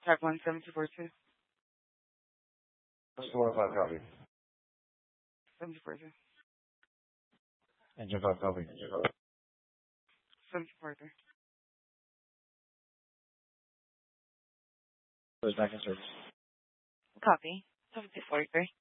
Type 17242. 405 copy. 742. Engine 5 copy. 742. Goes back in service. Copy. 7243.